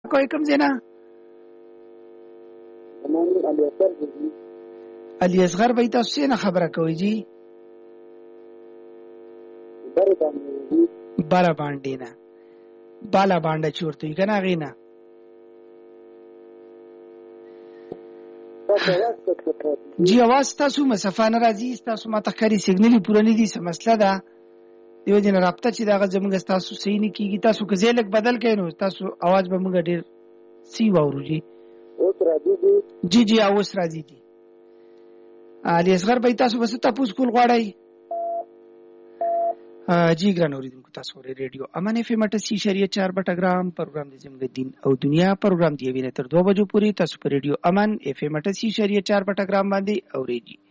کوئی کوم ځای نه؟ علي اصغر بھائی تاسو څنګه خبره کوئ جی؟ بالا باندې نه، بالا باندې چورته یې کنه غینا. جی आवाज تاسو مسافه نه راځي، تاسو ما ته کاری سیګنالي پوره نه دي، څه مسله ده دیو جن رابطه چې داغه زموږ تاسو صحیح نه کیږي. تاسو که زیلک بدل کړئ نو تاسو आवाज به موږ ډیر سی واورو جی. اوس راځي جی جی اوس راځي دي. علي اصغر بھائی تاسو بس تاسو کول غواړئ؟ جی ګران اوریدونکو تاسو ورې ریډیو امان اف ام 88.4 بټګرام پروګرام د زموږ دین او دنیا پروګرام دی وینې تر 2 بجو پورې تاسو په ریډیو امان اف ام 88.4 بټګرام باندې اورئ.